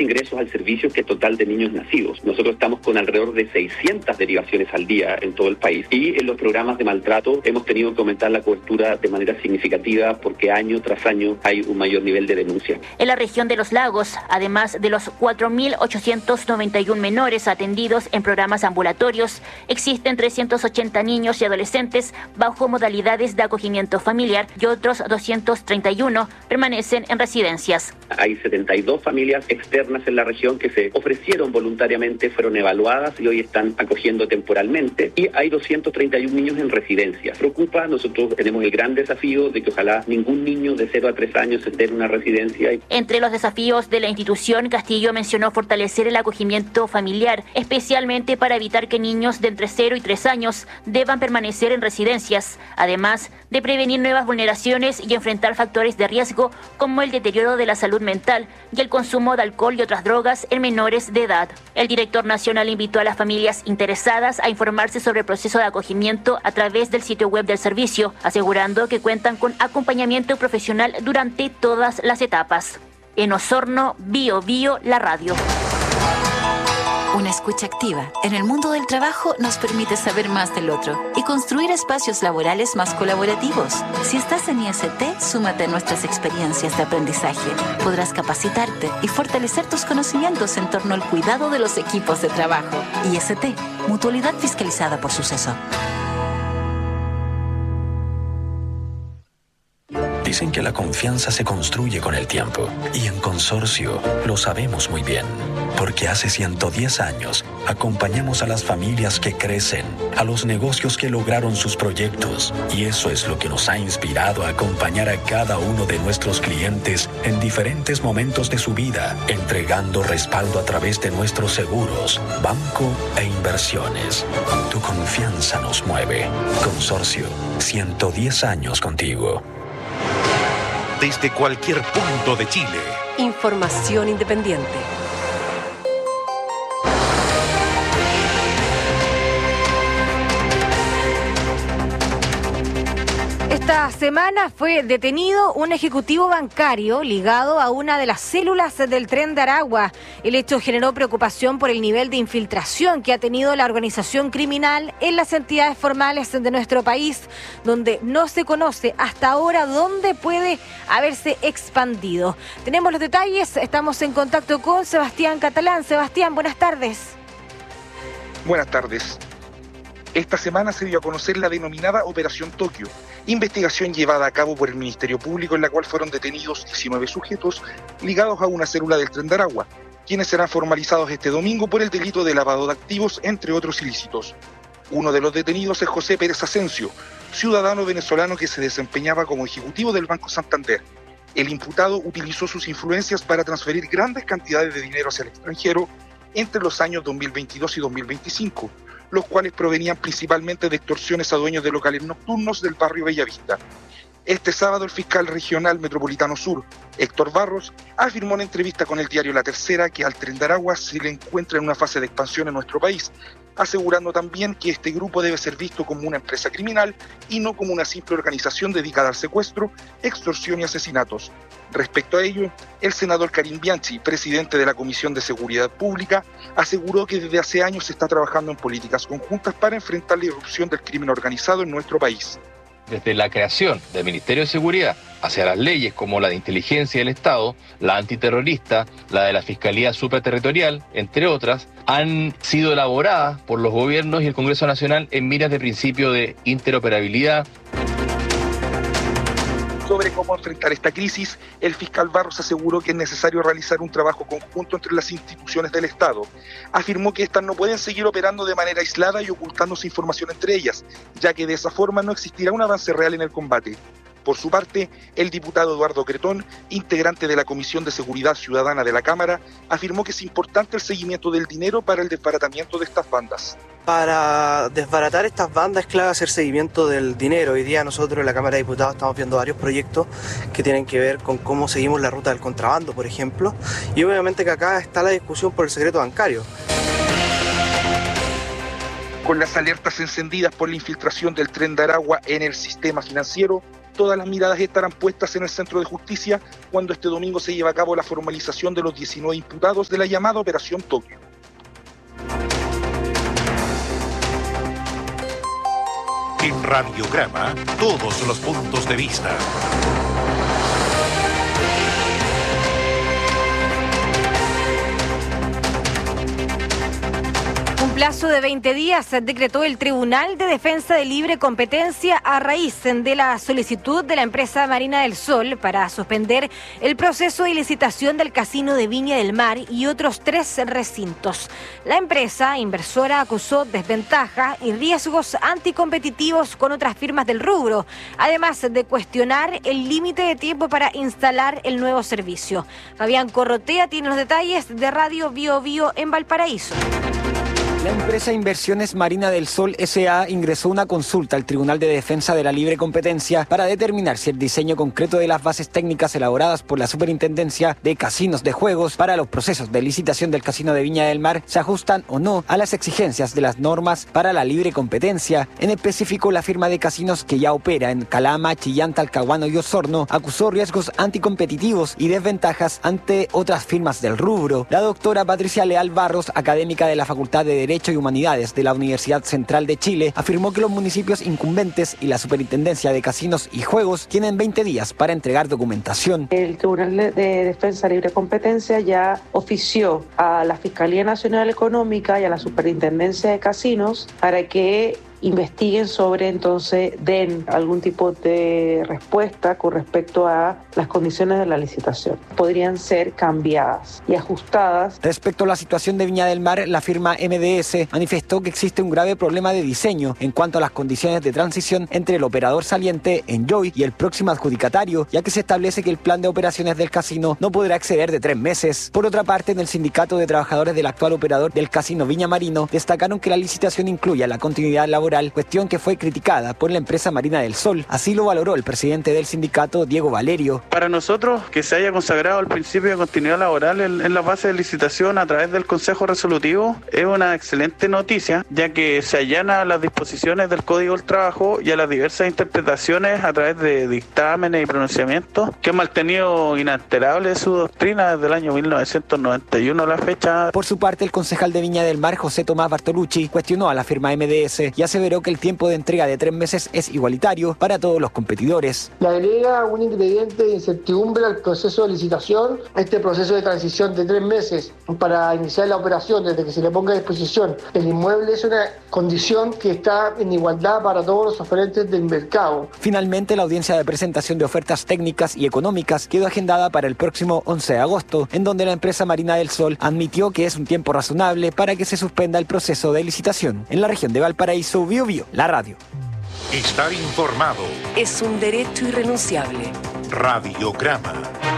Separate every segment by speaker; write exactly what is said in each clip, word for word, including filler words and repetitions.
Speaker 1: ingresos al servicio que el total de niños nacidos. Nosotros estamos con alrededor de seiscientas derivaciones al día en todo el país. Y en los programas de maltrato hemos tenido que aumentar la cobertura de manera significativa porque año tras año hay un mayor nivel de denuncia.
Speaker 2: En la región de Los Lagos, además de los cuatro mil ochocientos noventa y uno menores atendidos en programas ambulatorios, existen trescientos ochenta niños y adolescentes bajo modalidades de acogimiento familiar y otros doscientos treinta y uno permanecen en residencias.
Speaker 1: Hay setenta y dos familias externas en la región que se ofrecieron voluntariamente, fueron evaluadas y hoy están acogiendo temporalmente, y hay doscientos treinta y uno niños en residencia. Preocupa, nosotros tenemos el gran desafío de que ojalá ningún niño de cero a tres años esté en una residencia.
Speaker 2: Entre los desafíos de la institución, Castillo mencionó fortalecer el acogimiento familiar, especialmente para evitar que niños de entre cero y tres años deban permanecer en residencias, además de prevenir nuevas vulneraciones y enfrentar factores de riesgo como el deterioro de la salud mental y el consumo de alcohol y otras drogas en menores de edad. El director nacional invitó a las familias interesadas a informarse sobre el proceso de acogimiento a través del sitio web del servicio, asegurando que cuentan con acompañamiento profesional durante todas las etapas. En Osorno, Bio Bio, la radio.
Speaker 3: Una escucha activa en el mundo del trabajo nos permite saber más del otro y construir espacios laborales más colaborativos. Si estás en I S T, súmate a nuestras experiencias de aprendizaje. Podrás capacitarte y fortalecer tus conocimientos en torno al cuidado de los equipos de trabajo. I S T, Mutualidad Fiscalizada por Suceso.
Speaker 4: Dicen que la confianza se construye con el tiempo, y en Consorcio lo sabemos muy bien, porque hace ciento diez años acompañamos a las familias que crecen, a los negocios que lograron sus proyectos, y eso es lo que nos ha inspirado a acompañar a cada uno de nuestros clientes en diferentes momentos de su vida, entregando respaldo a través de nuestros seguros, banco e inversiones. Tu confianza nos mueve. Consorcio, ciento diez años contigo.
Speaker 5: Desde cualquier punto de Chile.
Speaker 6: Información independiente.
Speaker 7: Esta semana fue detenido un ejecutivo bancario ligado a una de las células del Tren de Aragua. El hecho generó preocupación por el nivel de infiltración que ha tenido la organización criminal en las entidades formales de nuestro país, donde no se conoce hasta ahora dónde puede haberse expandido. Tenemos los detalles, estamos en contacto con Sebastián Catalán. Sebastián, buenas tardes.
Speaker 8: Buenas tardes. Esta semana se dio a conocer la denominada Operación Tokio, investigación llevada a cabo por el Ministerio Público en la cual fueron detenidos diecinueve sujetos ligados a una célula del Tren de Aragua, quienes serán formalizados este domingo por el delito de lavado de activos, entre otros ilícitos. Uno de los detenidos es José Pérez Asensio, ciudadano venezolano que se desempeñaba como ejecutivo del Banco Santander. El imputado utilizó sus influencias para transferir grandes cantidades de dinero hacia el extranjero entre los años dos mil veintidós y dos mil veinticinco, los cuales provenían principalmente de extorsiones a dueños de locales nocturnos del barrio Bellavista. Este sábado el fiscal regional metropolitano sur, Héctor Barros, afirmó en entrevista con el diario La Tercera que al Tren de Aragua se le encuentra en una fase de expansión en nuestro país, asegurando también que este grupo debe ser visto como una empresa criminal y no como una simple organización dedicada al secuestro, extorsión y asesinatos. Respecto a ello, el senador Karim Bianchi, presidente de la Comisión de Seguridad Pública, aseguró que desde hace años se está trabajando en políticas conjuntas para enfrentar la irrupción del crimen organizado en nuestro país.
Speaker 9: Desde la creación del Ministerio de Seguridad hacia las leyes como la de inteligencia del Estado, la antiterrorista, la de la Fiscalía Supraterritorial, entre otras, han sido elaboradas por los gobiernos y el Congreso Nacional en miras de principio de interoperabilidad.
Speaker 8: Sobre cómo enfrentar esta crisis, el fiscal Barros aseguró que es necesario realizar un trabajo conjunto entre las instituciones del Estado. Afirmó que éstas no pueden seguir operando de manera aislada y ocultándose información entre ellas, ya que de esa forma no existirá un avance real en el combate. Por su parte, el diputado Eduardo Cretón, integrante de la Comisión de Seguridad Ciudadana de la Cámara, afirmó que es importante el seguimiento del dinero para el desbaratamiento de estas bandas.
Speaker 10: Para desbaratar estas bandas es clave hacer seguimiento del dinero. Hoy día nosotros en la Cámara de Diputados estamos viendo varios proyectos que tienen que ver con cómo seguimos la ruta del contrabando, por ejemplo, y obviamente que acá está la discusión por el secreto bancario.
Speaker 8: Con las alertas encendidas por la infiltración del Tren de Aragua en el sistema financiero, todas las miradas estarán puestas en el Centro de Justicia cuando este domingo se lleva a cabo la formalización de los diecinueve imputados de la llamada Operación Tokio.
Speaker 5: En Radiograma, todos los puntos de vista.
Speaker 7: Un plazo de veinte días decretó el Tribunal de Defensa de Libre Competencia a raíz de la solicitud de la empresa Marina del Sol para suspender el proceso de licitación del Casino de Viña del Mar y otros tres recintos. La empresa inversora acusó desventaja y riesgos anticompetitivos con otras firmas del rubro, además de cuestionar el límite de tiempo para instalar el nuevo servicio. Fabián Corrotea tiene los detalles de Radio Bio Bio en Valparaíso.
Speaker 11: La empresa Inversiones Marina del Sol S A ingresó una consulta al Tribunal de Defensa de la Libre Competencia para determinar si el diseño concreto de las bases técnicas elaboradas por la Superintendencia de Casinos de Juegos para los procesos de licitación del Casino de Viña del Mar se ajustan o no a las exigencias de las normas para la libre competencia. En específico, la firma de casinos que ya opera en Calama, Chillán, Talcahuano y Osorno acusó riesgos anticompetitivos y desventajas ante otras firmas del rubro. La doctora Patricia Leal Barros, académica de la Facultad de Derecho Derecho y Humanidades de la Universidad Central de Chile, afirmó que los municipios incumbentes y la Superintendencia de Casinos y Juegos tienen veinte días para entregar documentación.
Speaker 12: El Tribunal de Defensa Libre Competencia ya ofició a la Fiscalía Nacional Económica y a la Superintendencia de Casinos para que investiguen sobre, entonces, den algún tipo de respuesta con respecto a las condiciones de la licitación. Podrían ser cambiadas y ajustadas.
Speaker 11: Respecto a la situación de Viña del Mar, la firma M D S manifestó que existe un grave problema de diseño en cuanto a las condiciones de transición entre el operador saliente, Enjoy, y el próximo adjudicatario, ya que se establece que el plan de operaciones del casino no podrá exceder de tres meses. Por otra parte, en el Sindicato de Trabajadores del actual operador del Casino Viña Marino, destacaron que la licitación incluya la continuidad laboral, cuestión que fue criticada por la empresa Marina del Sol. Así lo valoró el presidente del sindicato, Diego Valerio.
Speaker 13: Para nosotros, que se haya consagrado el principio de continuidad laboral en, en la base de licitación a través del Consejo Resolutivo es una excelente noticia, ya que se allana a las disposiciones del Código del Trabajo y a las diversas interpretaciones a través de dictámenes y pronunciamientos que han mantenido inalterable su doctrina desde el año mil novecientos noventa y uno a la fecha.
Speaker 11: Por su parte, el concejal de Viña del Mar, José Tomás Bartolucci, cuestionó a la firma M D S y aseveró que el tiempo de entrega de tres meses es igualitario para todos los competidores.
Speaker 14: Le agrega un ingrediente de incertidumbre al proceso de licitación. Este proceso de transición de tres meses para iniciar la operación desde que se le ponga a disposición el inmueble es una condición que está en igualdad para todos los oferentes del mercado.
Speaker 11: Finalmente, la audiencia de presentación de ofertas técnicas y económicas quedó agendada para el próximo once de agosto, en donde la empresa Marina del Sol admitió que es un tiempo razonable para que se suspenda el proceso de licitación. En la región de Valparaíso, Bio Bio, la radio.
Speaker 5: Estar informado
Speaker 6: es un derecho irrenunciable.
Speaker 5: Radiograma.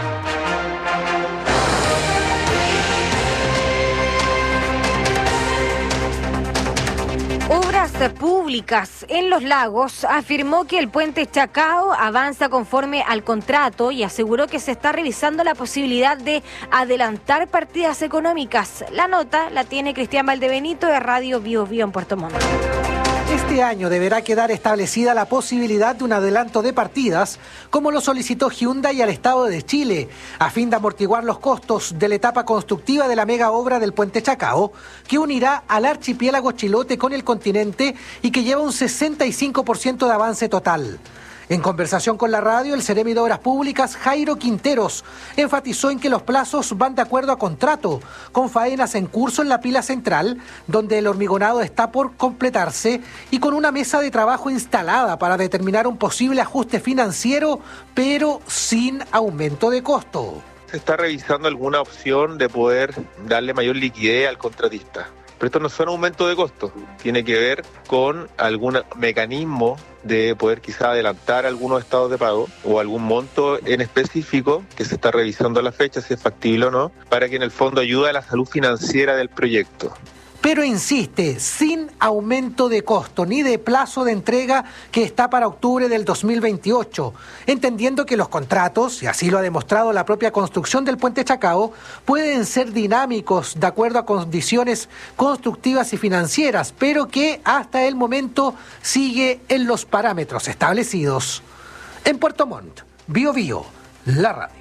Speaker 7: Obras Públicas en Los Lagos afirmó que el puente Chacao avanza conforme al contrato y aseguró que se está revisando la posibilidad de adelantar partidas económicas. La nota la tiene Cristian Valdebenito de Radio Bio Bio en Puerto Montt.
Speaker 15: Este año deberá quedar establecida la posibilidad de un adelanto de partidas, como lo solicitó Hyundai al Estado de Chile, a fin de amortiguar los costos de la etapa constructiva de la mega obra del puente Chacao, que unirá al archipiélago chilote con el continente y que lleva un sesenta y cinco por ciento de avance total. En conversación con la radio, el Seremi de Obras Públicas, Jairo Quinteros, enfatizó en que los plazos van de acuerdo a contrato, con faenas en curso en la pila central, donde el hormigonado está por completarse, y con una mesa de trabajo instalada para determinar un posible ajuste financiero, pero sin aumento de costo.
Speaker 16: Se está revisando alguna opción de poder darle mayor liquidez al contratista. Pero esto no son aumento de costo, tiene que ver con algún mecanismo de poder quizá adelantar algunos estados de pago o algún monto en específico que se está revisando a la fecha, si es factible o no, para que en el fondo ayude a la salud financiera del proyecto.
Speaker 15: Pero insiste, sin aumento de costo ni de plazo de entrega que está para octubre del dos mil veintiocho, entendiendo que los contratos, y así lo ha demostrado la propia construcción del puente Chacao, pueden ser dinámicos de acuerdo a condiciones constructivas y financieras, pero que hasta el momento sigue en los parámetros establecidos. En Puerto Montt, Bio Bio, la radio.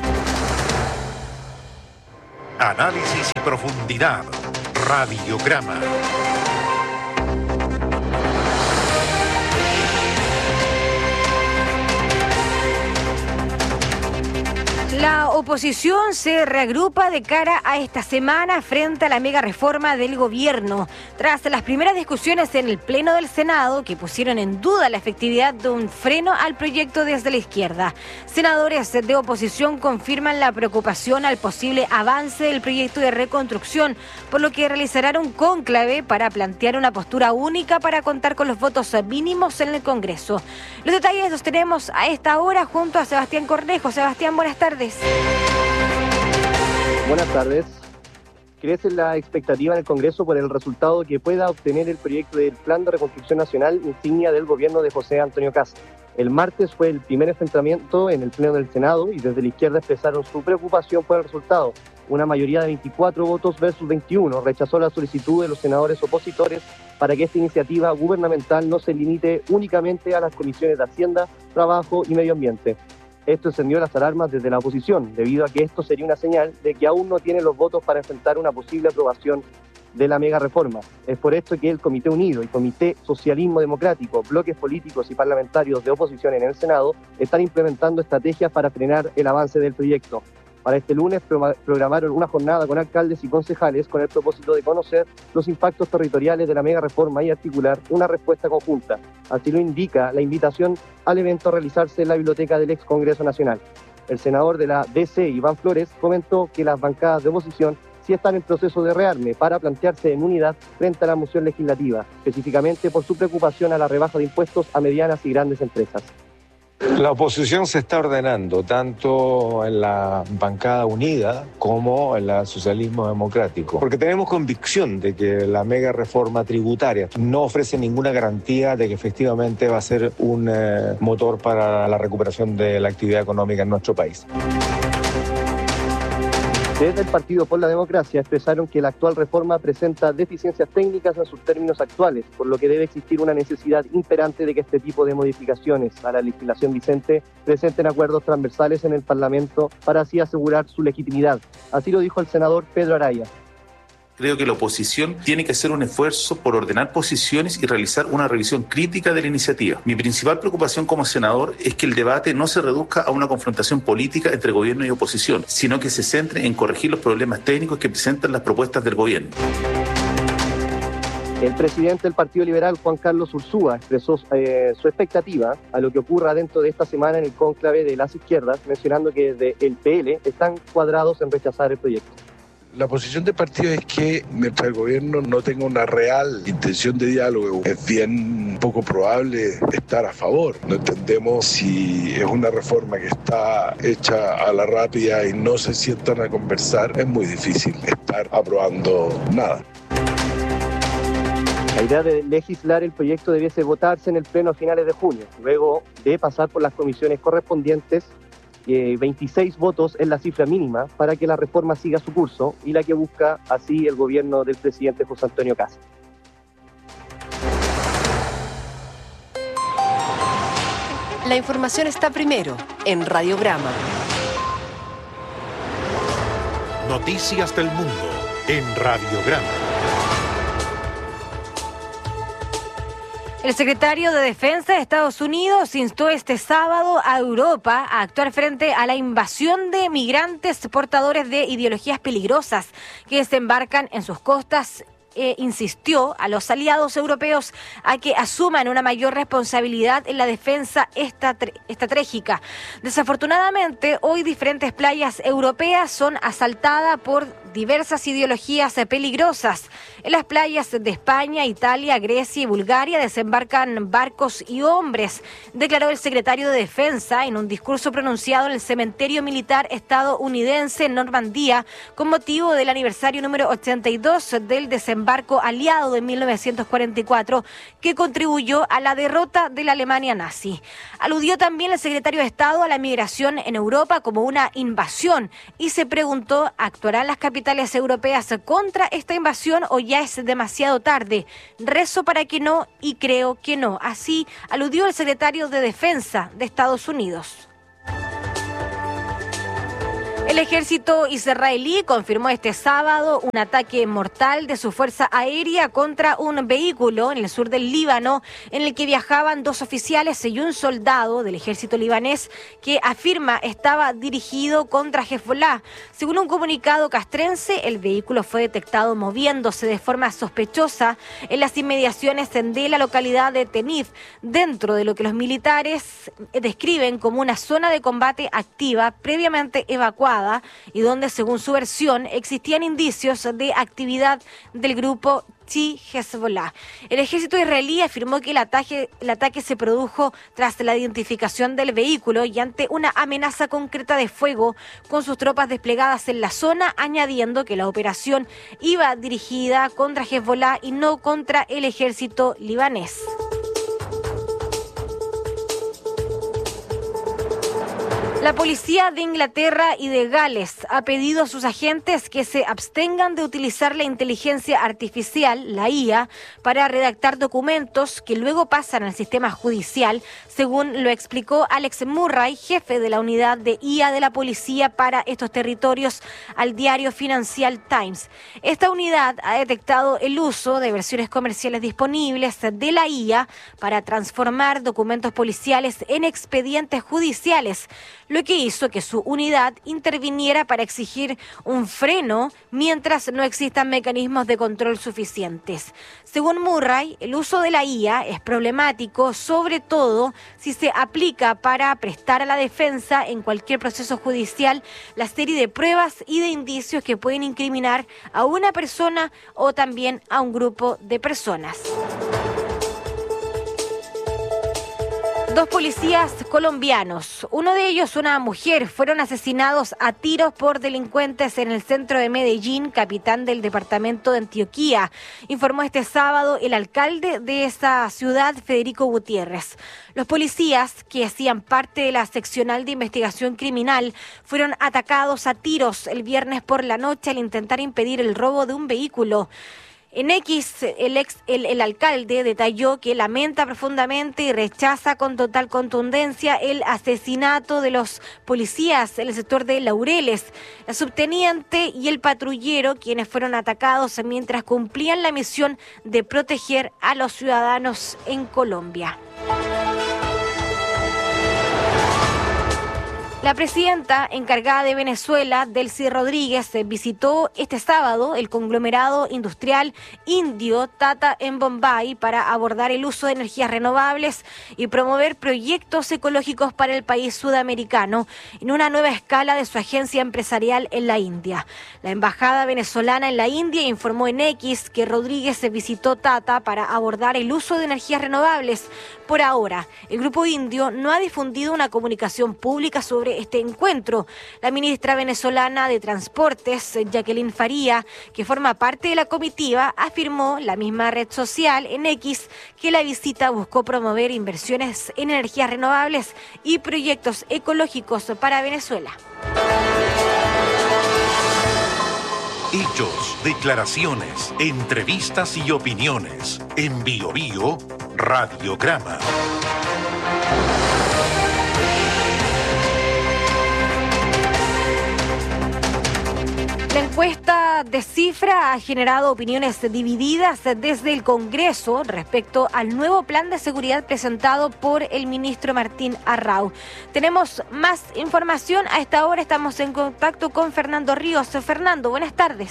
Speaker 5: Análisis y profundidad. Radiograma.
Speaker 7: La oposición se reagrupa de cara a esta semana frente a la mega reforma del gobierno. Tras las primeras discusiones en el Pleno del Senado, que pusieron en duda la efectividad de un freno al proyecto desde la izquierda, senadores de oposición confirman la preocupación al posible avance del proyecto de reconstrucción, por lo que realizarán un cónclave para plantear una postura única para contar con los votos mínimos en el Congreso. Los detalles los tenemos a esta hora junto a Sebastián Cornejo. Sebastián, buenas tardes.
Speaker 17: Buenas tardes. Crece la expectativa en el Congreso por el resultado que pueda obtener el proyecto del Plan de Reconstrucción Nacional, insignia del gobierno de José Antonio Kast. El martes fue el primer enfrentamiento en el Pleno del Senado y desde la izquierda expresaron su preocupación por el resultado. Una mayoría de veinticuatro votos versus veintiuno rechazó la solicitud de los senadores opositores para que esta iniciativa gubernamental no se limite únicamente a las comisiones de Hacienda, Trabajo y Medio Ambiente. Esto encendió las alarmas desde la oposición, debido a que esto sería una señal de que aún no tiene los votos para enfrentar una posible aprobación de la mega reforma. Es por esto que el Comité Unido y Comité Socialismo Democrático, bloques políticos y parlamentarios de oposición en el Senado, están implementando estrategias para frenar el avance del proyecto. Para este lunes programaron una jornada con alcaldes y concejales con el propósito de conocer los impactos territoriales de la mega reforma y articular una respuesta conjunta. Así lo indica la invitación al evento a realizarse en la biblioteca del ex Congreso Nacional. El senador de la D C, Iván Flores, comentó que las bancadas de oposición sí están en proceso de rearme para plantearse en unidad frente a la moción legislativa, específicamente por su preocupación a la rebaja de impuestos a medianas y grandes empresas.
Speaker 18: La oposición se está ordenando tanto en la bancada unida como en el socialismo democrático, porque tenemos convicción de que la mega reforma tributaria no ofrece ninguna garantía de que efectivamente va a ser un eh, motor para la recuperación de la actividad económica en nuestro país.
Speaker 17: Desde el Partido por la Democracia expresaron que la actual reforma presenta deficiencias técnicas en sus términos actuales, por lo que debe existir una necesidad imperante de que este tipo de modificaciones a la legislación vigente presenten acuerdos transversales en el Parlamento para así asegurar su legitimidad. Así lo dijo el senador Pedro Araya.
Speaker 19: Creo que la oposición tiene que hacer un esfuerzo por ordenar posiciones y realizar una revisión crítica de la iniciativa. Mi principal preocupación como senador es que el debate no se reduzca a una confrontación política entre gobierno y oposición, sino que se centre en corregir los problemas técnicos que presentan las propuestas del gobierno.
Speaker 17: El presidente del Partido Liberal, Juan Carlos Ursúa, expresó eh, su expectativa a lo que ocurra dentro de esta semana en el cónclave de las izquierdas, mencionando que desde el P L están cuadrados en rechazar el proyecto.
Speaker 20: La posición del partido es que mientras el gobierno no tenga una real intención de diálogo, es bien poco probable estar a favor. No entendemos si es una reforma que está hecha a la rápida y no se sientan a conversar, es muy difícil estar aprobando nada.
Speaker 17: La idea de legislar el proyecto debiese votarse en el pleno a finales de junio, luego de pasar por las comisiones correspondientes. Eh, veintiséis votos es la cifra mínima para que la reforma siga su curso y la que busca así el gobierno del presidente José Antonio Kast.
Speaker 6: La información está primero en Radiograma.
Speaker 5: Noticias del mundo en Radiograma.
Speaker 7: El secretario de Defensa de Estados Unidos instó este sábado a Europa a actuar frente a la invasión de migrantes portadores de ideologías peligrosas que desembarcan en sus costas. Eh, insistió a los aliados europeos a que asuman una mayor responsabilidad en la defensa estrat- estratégica. Desafortunadamente, hoy diferentes playas europeas son asaltadas por diversas ideologías peligrosas. En las playas de España, Italia, Grecia y Bulgaria desembarcan barcos y hombres, declaró el secretario de Defensa en un discurso pronunciado en el cementerio militar estadounidense en Normandía con motivo del aniversario número ochenta y dos del desembarco aliado de mil novecientos cuarenta y cuatro que contribuyó a la derrota de la Alemania nazi. Aludió también el secretario de Estado a la migración en Europa como una invasión y se preguntó, ¿actuarán las capitales capitales europeas contra esta invasión o ya es demasiado tarde? Rezo para que no y creo que no. Así aludió el secretario de Defensa de Estados Unidos. El ejército israelí confirmó este sábado un ataque mortal de su fuerza aérea contra un vehículo en el sur del Líbano en el que viajaban dos oficiales y un soldado del ejército libanés que afirma estaba dirigido contra Hezbollah. Según un comunicado castrense, el vehículo fue detectado moviéndose de forma sospechosa en las inmediaciones de la localidad de Tenif, dentro de lo que los militares describen como una zona de combate activa previamente evacuada y donde, según su versión, existían indicios de actividad del grupo Hezbollah. El ejército israelí afirmó que el ataque, el ataque se produjo tras la identificación del vehículo y ante una amenaza concreta de fuego con sus tropas desplegadas en la zona, añadiendo que la operación iba dirigida contra Hezbollah y no contra el ejército libanés. La policía de Inglaterra y de Gales ha pedido a sus agentes que se abstengan de utilizar la inteligencia artificial, la I A, para redactar documentos que luego pasan al sistema judicial, según lo explicó Alex Murray, jefe de la unidad de I A de la policía para estos territorios, al diario Financial Times. Esta unidad ha detectado el uso de versiones comerciales disponibles de la I A para transformar documentos policiales en expedientes judiciales, lo que hizo que su unidad interviniera para exigir un freno mientras no existan mecanismos de control suficientes. Según Murray, el uso de la I A es problemático, sobre todo si se aplica para prestar a la defensa en cualquier proceso judicial la serie de pruebas y de indicios que pueden incriminar a una persona o también a un grupo de personas. Dos policías colombianos, uno de ellos una mujer, fueron asesinados a tiros por delincuentes en el centro de Medellín, capital del departamento de Antioquia, informó este sábado el alcalde de esa ciudad, Federico Gutiérrez. Los policías, que hacían parte de la seccional de investigación criminal, fueron atacados a tiros el viernes por la noche al intentar impedir el robo de un vehículo. En X, el, ex, el, el alcalde detalló que lamenta profundamente y rechaza con total contundencia el asesinato de los policías en el sector de Laureles, la subteniente y el patrullero, quienes fueron atacados mientras cumplían la misión de proteger a los ciudadanos en Colombia. La presidenta encargada de Venezuela, Delcy Rodríguez, visitó este sábado el conglomerado industrial indio Tata en Bombay para abordar el uso de energías renovables y promover proyectos ecológicos para el país sudamericano en una nueva escala de su agencia empresarial en la India. La embajada venezolana en la India informó en X que Rodríguez visitó Tata para abordar el uso de energías renovables. Por ahora, el grupo indio no ha difundido una comunicación pública sobre este encuentro. La ministra venezolana de Transportes, Jacqueline Faría, que forma parte de la comitiva, afirmó la misma red social en X que la visita buscó promover inversiones en energías renovables y proyectos ecológicos para Venezuela.
Speaker 5: Hechos, declaraciones, entrevistas y opiniones. En Bio Bio, Radiograma.
Speaker 7: La encuesta de Cifra ha generado opiniones divididas desde el Congreso respecto al nuevo plan de seguridad presentado por el ministro Martín Arrau. Tenemos más información. A esta hora estamos en contacto con Fernando Ríos. Fernando, buenas tardes.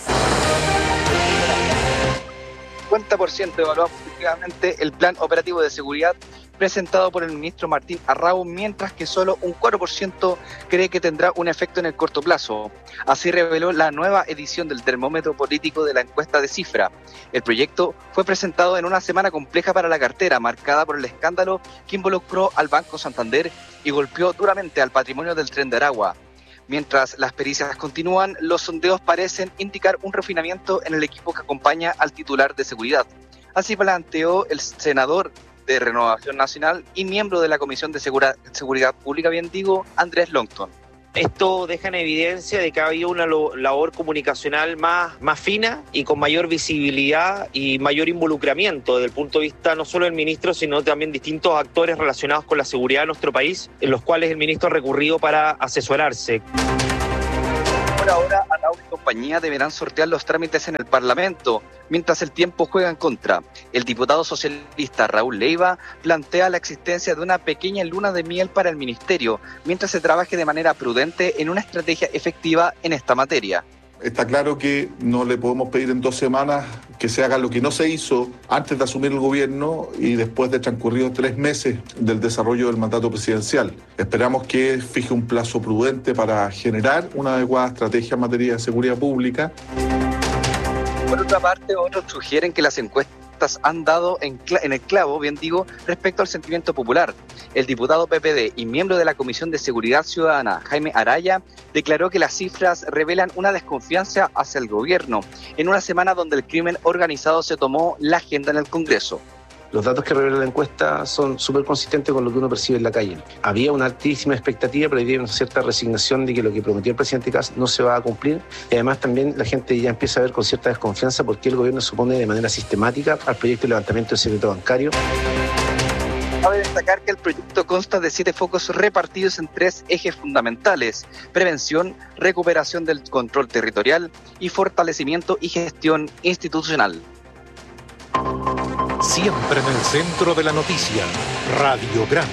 Speaker 21: cincuenta por ciento evaluado positivamente el plan operativo de seguridad presentado por el ministro Martín Arrau, mientras que solo un cuatro por ciento cree que tendrá un efecto en el corto plazo. Así reveló la nueva edición del termómetro político de la encuesta de Cifra. El proyecto fue presentado en una semana compleja para la cartera, marcada por el escándalo que involucró al Banco Santander y golpeó duramente al patrimonio del Tren de Aragua. Mientras las pericias continúan, los sondeos parecen indicar un refinamiento en el equipo que acompaña al titular de seguridad. Así planteó el senador de Renovación Nacional y miembro de la Comisión de Segura, Seguridad Pública, bien digo, Andrés Longton.
Speaker 1: Esto deja en evidencia de que ha habido una labor comunicacional más, más fina y con mayor visibilidad y mayor involucramiento desde el punto de vista no solo del ministro, sino también distintos actores relacionados con la seguridad de nuestro país, en los cuales el ministro ha recurrido para asesorarse.
Speaker 21: Por ahora, Arrau y compañía deberán sortear los trámites en el Parlamento, mientras el tiempo juega en contra. El diputado socialista Raúl Leiva plantea la existencia de una pequeña luna de miel para el ministerio, mientras se trabaje de manera prudente en una estrategia efectiva en esta materia.
Speaker 22: Está claro que no le podemos pedir en dos semanas que se haga lo que no se hizo antes de asumir el gobierno y después de transcurridos tres meses del desarrollo del mandato presidencial. Esperamos que fije un plazo prudente para generar una adecuada estrategia en materia de seguridad pública.
Speaker 21: Por otra parte, otros sugieren que las encuestas han dado en, cl- en el clavo, bien digo, respecto al sentimiento popular. El diputado P P D y miembro de la Comisión de Seguridad Ciudadana, Jaime Araya, declaró que las cifras revelan una desconfianza hacia el gobierno, en una semana donde el crimen organizado se tomó la agenda en el Congreso.
Speaker 23: Los datos que revela la encuesta son súper consistentes con lo que uno percibe en la calle. Había una altísima expectativa, pero había una cierta resignación de que lo que prometió el presidente Kast no se va a cumplir. Y además también la gente ya empieza a ver con cierta desconfianza porque el gobierno se opone de manera sistemática al proyecto de levantamiento del secreto bancario.
Speaker 21: Cabe destacar que el proyecto consta de siete focos repartidos en tres ejes fundamentales: prevención, recuperación del control territorial y fortalecimiento y gestión institucional.
Speaker 5: Siempre en el centro de la noticia, Radiograma.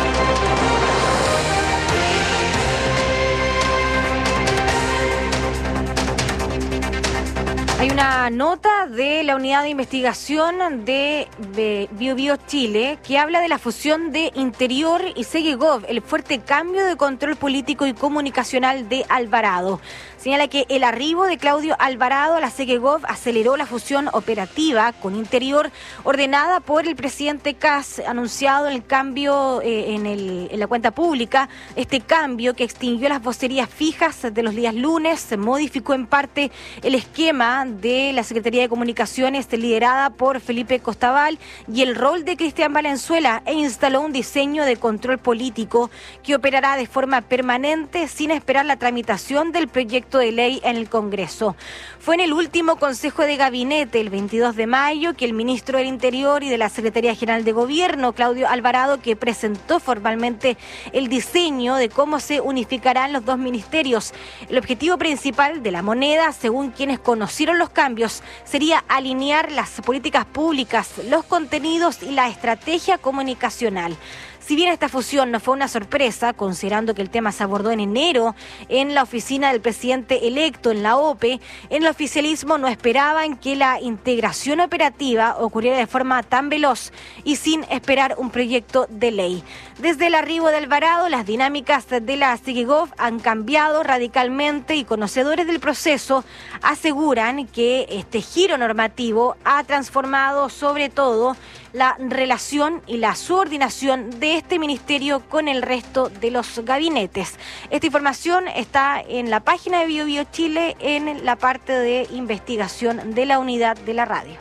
Speaker 7: Hay una nota de la Unidad de Investigación de Bio Bio Chile que habla de la fusión de Interior y Segegov, el fuerte cambio de control político y comunicacional de Alvarado. Señala que el arribo de Claudio Alvarado a la Segegov aceleró la fusión operativa con Interior ordenada por el presidente Kast, anunciado el cambio eh, en, el, en la cuenta pública. Este cambio, que extinguió las vocerías fijas de los días lunes, modificó en parte el esquema de la Secretaría de Comunicaciones liderada por Felipe Costabal y el rol de Cristian Valenzuela, e instaló un diseño de control político que operará de forma permanente sin esperar la tramitación del proyecto de ley en el Congreso. Fue en el último Consejo de Gabinete, el veintidós de mayo, que el ministro del Interior y de la Secretaría General de Gobierno, Claudio Alvarado, que presentó formalmente el diseño de cómo se unificarán los dos ministerios. El objetivo principal de la moneda, según quienes conocieron los cambios, sería alinear las políticas públicas, los contenidos y la estrategia comunicacional. Si bien esta fusión no fue una sorpresa, considerando que el tema se abordó en enero en la oficina del presidente electo en la O P E, en el oficialismo no esperaban que la integración operativa ocurriera de forma tan veloz y sin esperar un proyecto de ley. Desde el arribo de Alvarado, las dinámicas de la Segegov han cambiado radicalmente y conocedores del proceso aseguran que este giro normativo ha transformado sobre todo la relación y la subordinación de este ministerio con el resto de los gabinetes. Esta información está en la página de Bio Bio Chile, en la parte de investigación de la unidad de la radio.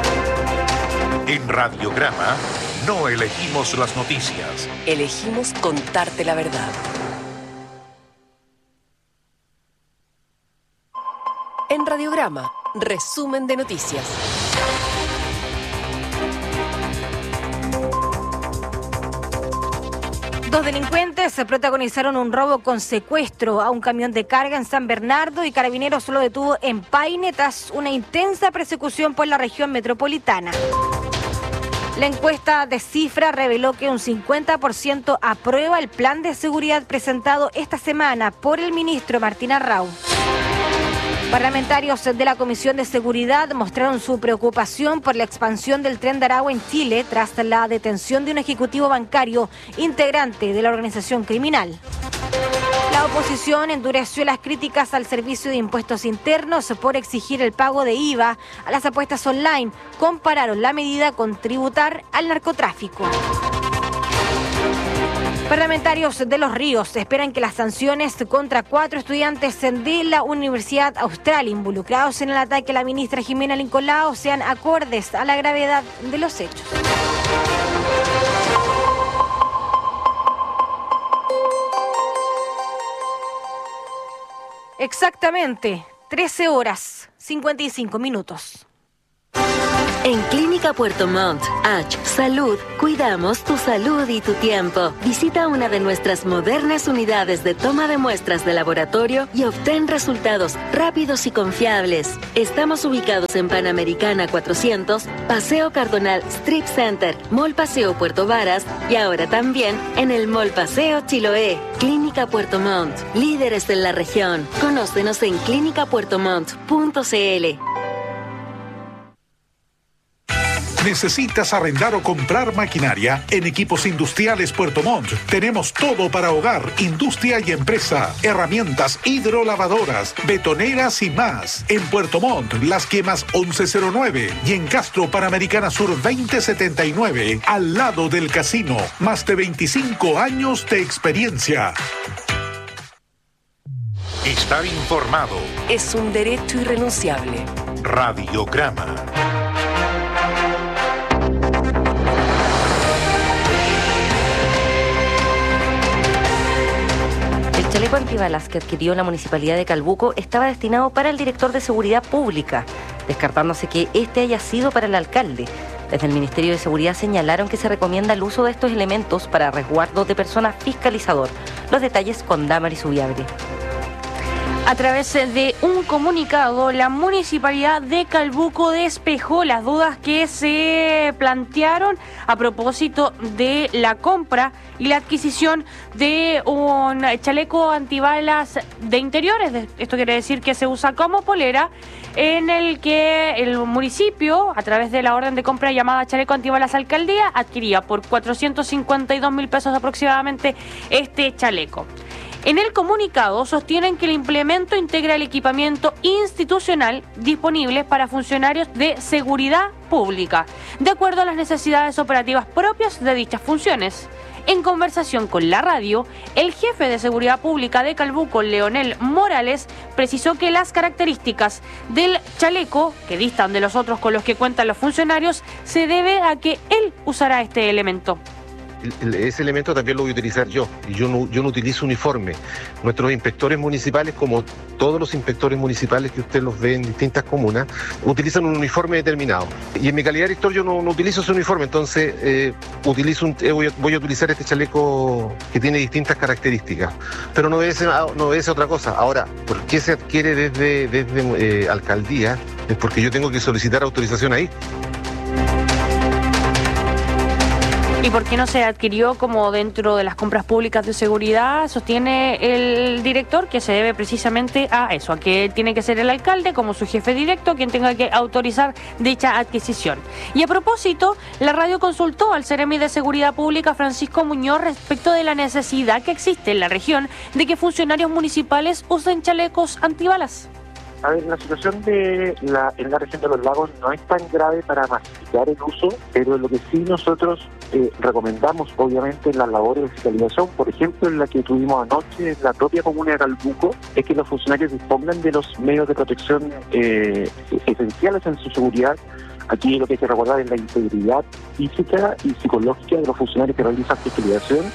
Speaker 5: En Radiograma no elegimos las noticias.
Speaker 24: Elegimos contarte la verdad. En Radiograma, resumen de noticias.
Speaker 7: Dos delincuentes protagonizaron un robo con secuestro a un camión de carga en San Bernardo y Carabineros lo detuvo en Paine tras una intensa persecución por la región metropolitana. La encuesta de Cifra reveló que un cincuenta por ciento aprueba el plan de seguridad presentado esta semana por el ministro Martín Arrau. Parlamentarios de la Comisión de Seguridad mostraron su preocupación por la expansión del Tren de Aragua en Chile tras la detención de un ejecutivo bancario integrante de la organización criminal. La oposición endureció las críticas al Servicio de Impuestos Internos por exigir el pago de I V A a las apuestas online. Compararon la medida con tributar al narcotráfico. Parlamentarios de Los Ríos esperan que las sanciones contra cuatro estudiantes de la Universidad Austral involucrados en el ataque a la ministra Jimena Lincolao sean acordes a la gravedad de los hechos. Exactamente, trece horas, cincuenta y cinco minutos.
Speaker 2: En Clínica Puerto Montt, H Salud, cuidamos tu salud y tu tiempo. Visita una de nuestras modernas unidades de toma de muestras de laboratorio y obtén resultados rápidos y confiables. Estamos ubicados en Panamericana cuatrocientos, Paseo Cardonal Strip Center, Mall Paseo Puerto Varas y ahora también en el Mall Paseo Chiloé. Clínica Puerto Montt, líderes en la región. Conócenos en clínica puerto montt punto c l.
Speaker 5: ¿Necesitas arrendar o comprar maquinaria? En Equipos Industriales Puerto Montt tenemos todo para hogar, industria y empresa. Herramientas hidrolavadoras, betoneras y más. En Puerto Montt, Las Quemas once cero nueve y en Castro, Panamericana Sur veinte setenta y nueve, al lado del casino. Más de veinticinco años de experiencia. Estar informado
Speaker 24: es un derecho irrenunciable.
Speaker 5: Radiograma.
Speaker 3: El chaleco antibalas que adquirió la Municipalidad de Calbuco estaba destinado para el director de Seguridad Pública, descartándose que este haya sido para el alcalde. Desde el Ministerio de Seguridad señalaron que se recomienda el uso de estos elementos para resguardo de persona fiscalizador. Los detalles con Damaris Ubiabre.
Speaker 4: A través de un comunicado, la Municipalidad de Calbuco despejó las dudas que se plantearon a propósito de la compra y la adquisición de un chaleco antibalas de interiores. Esto quiere decir que se usa como polera, en el que el municipio, a través de la orden de compra llamada Chaleco Antibalas Alcaldía, adquiría por cuatrocientos cincuenta y dos mil pesos aproximadamente este chaleco. En el comunicado sostienen que el implemento integra el equipamiento institucional disponible para funcionarios de seguridad pública, de acuerdo a las necesidades operativas propias de dichas funciones. En conversación con la radio, el jefe de Seguridad Pública de Calbuco, Leonel Morales, precisó que las características del chaleco, que distan de los otros con los que cuentan los funcionarios, se debe a que él usará este elemento.
Speaker 9: Ese elemento también lo voy a utilizar yo, y yo no, yo no utilizo uniforme. Nuestros inspectores municipales, como todos los inspectores municipales que usted los ve en distintas comunas, utilizan un uniforme determinado. Y en mi calidad de director yo no, no utilizo ese uniforme, entonces eh, utilizo un, eh, voy, a, voy a utilizar este chaleco que tiene distintas características, pero no obedece, no obedece a otra cosa. Ahora, ¿por qué se adquiere desde, desde eh, alcaldía? Es porque yo tengo que solicitar autorización ahí.
Speaker 4: ¿Y por qué no se adquirió como dentro de las compras públicas de seguridad? Sostiene el director que se debe precisamente a eso, a que tiene que ser el alcalde como su jefe directo quien tenga que autorizar dicha adquisición. Y a propósito, la radio consultó al Seremi de Seguridad Pública Francisco Muñoz respecto de la necesidad que existe en la región de que funcionarios municipales usen chalecos antibalas.
Speaker 25: A ver, la situación de la, en la región de los lagos no es tan grave para masificar el uso, pero lo que sí nosotros eh, recomendamos, obviamente, en las labores de fiscalización, por ejemplo, en la que tuvimos anoche en la propia comuna de Calbuco, es que los funcionarios dispongan de los medios de protección eh, esenciales en su seguridad. Aquí lo que hay que recordar es la integridad física y psicológica de los funcionarios que realizan fiscalización.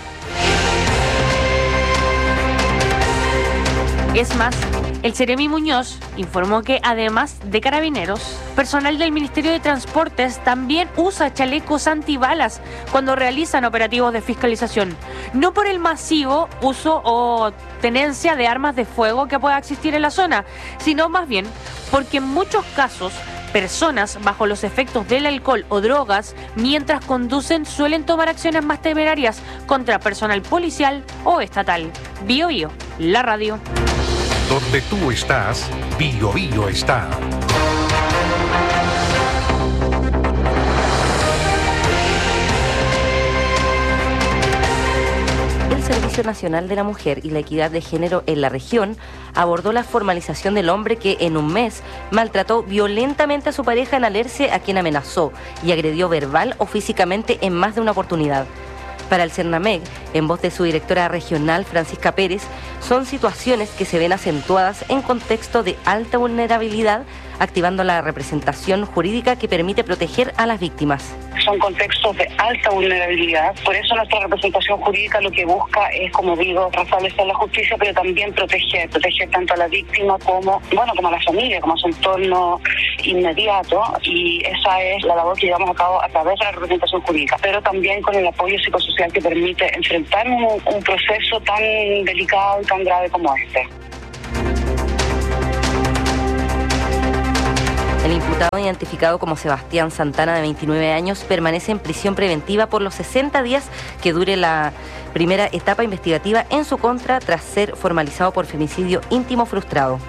Speaker 4: Es más, el Seremi Muñoz informó que además de carabineros, personal del Ministerio de Transportes también usa chalecos antibalas cuando realizan operativos de fiscalización. No por el masivo uso o tenencia de armas de fuego que pueda existir en la zona, sino más bien porque en muchos casos personas bajo los efectos del alcohol o drogas mientras conducen suelen tomar acciones más temerarias contra personal policial o estatal. Bio Bio, la radio.
Speaker 5: Donde tú estás, Bio Bio está.
Speaker 3: El Servicio Nacional de la Mujer y la Equidad de Género en la región abordó la formalización del hombre que en un mes maltrató violentamente a su pareja en Alerce, a quien amenazó y agredió verbal o físicamente en más de una oportunidad. Para el CERNAMEG, en voz de su directora regional, Francisca Pérez, son situaciones que se ven acentuadas en contexto de alta vulnerabilidad, activando la representación jurídica que permite proteger a las víctimas.
Speaker 8: que son contextos de alta vulnerabilidad. Por eso nuestra representación jurídica lo que busca es, como digo, restablecer la justicia, pero también proteger, proteger tanto a la víctima como, bueno, como a la familia, como a su entorno inmediato, y esa es la labor que llevamos a cabo a través de la representación jurídica, pero también con el apoyo psicosocial que permite enfrentar un, un proceso tan delicado y tan grave como este.
Speaker 3: El imputado, identificado como Sebastián Santana, de veintinueve años, permanece en prisión preventiva por los sesenta días que dure la primera etapa investigativa en su contra tras ser formalizado por femicidio íntimo frustrado.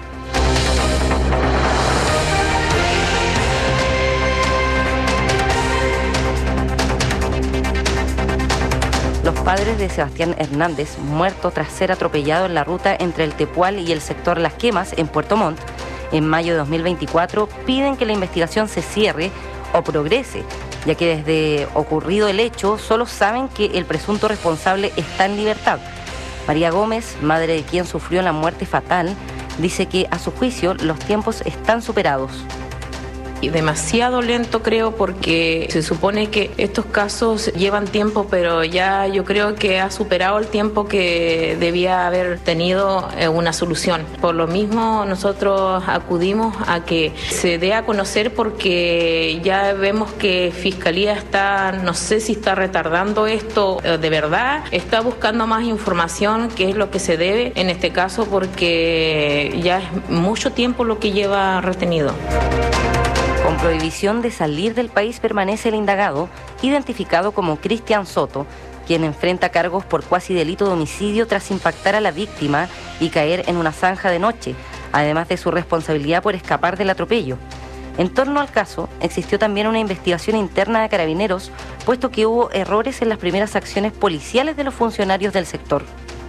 Speaker 3: Los padres de Sebastián Hernández, muerto tras ser atropellado en la ruta entre el Tepual y el sector Las Quemas en Puerto Montt, en mayo de dos mil veinticuatro, piden que la investigación se cierre o progrese, ya que desde ocurrido el hecho solo saben que el presunto responsable está en libertad. María Gómez, madre de quien sufrió la muerte fatal, dice que a su juicio los tiempos están superados.
Speaker 10: Demasiado lento, creo, porque se supone que estos casos llevan tiempo, pero ya yo creo que ha superado el tiempo que debía haber tenido una solución. Por lo mismo, nosotros acudimos a que se dé a conocer, porque ya vemos que Fiscalía está, no sé si está retardando esto de verdad, está buscando más información, que es lo que se debe en este caso, porque ya es mucho tiempo lo que lleva retenido.
Speaker 3: Con prohibición de salir del país permanece el indagado, identificado como Cristian Soto, quien enfrenta cargos por cuasi delito de homicidio tras impactar a la víctima y caer en una zanja de noche, además de su responsabilidad por escapar del atropello. En torno al caso, existió también una investigación interna de Carabineros, puesto que hubo errores en las primeras acciones policiales de los funcionarios del sector.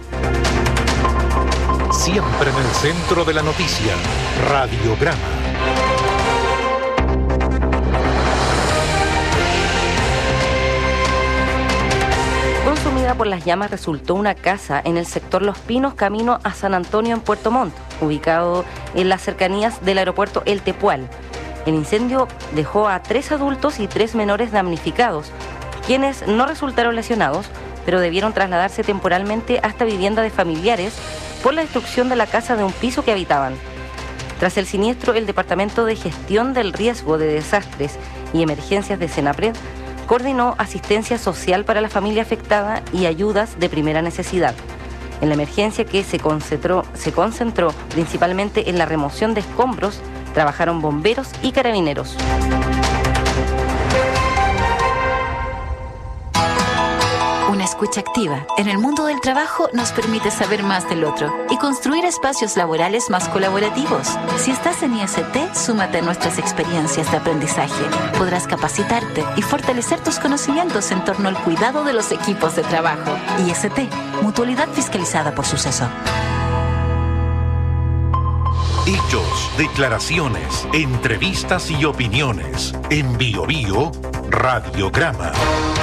Speaker 5: Siempre en el centro de la noticia, Radiograma.
Speaker 3: Consumida por las llamas resultó una casa en el sector Los Pinos, camino a San Antonio en Puerto Montt, ubicado en las cercanías del aeropuerto El Tepual. El incendio dejó a tres adultos y tres menores damnificados, quienes no resultaron lesionados, pero debieron trasladarse temporalmente hasta vivienda de familiares por la destrucción de la casa de un piso que habitaban. Tras el siniestro, el Departamento de Gestión del Riesgo de Desastres y Emergencias de Senapred coordinó asistencia social para la familia afectada y ayudas de primera necesidad. En la emergencia, que se concentró, se concentró principalmente en la remoción de escombros, trabajaron bomberos y carabineros.
Speaker 12: Una escucha activa en el mundo del trabajo nos permite saber más del otro y construir espacios laborales más colaborativos. Si estás en I S T, súmate a nuestras experiencias de aprendizaje. Podrás capacitarte y fortalecer tus conocimientos en torno al cuidado de los equipos de trabajo. I S T, mutualidad fiscalizada por Suceso.
Speaker 5: Hechos, declaraciones, entrevistas y opiniones. En Bio Bio, Radiograma.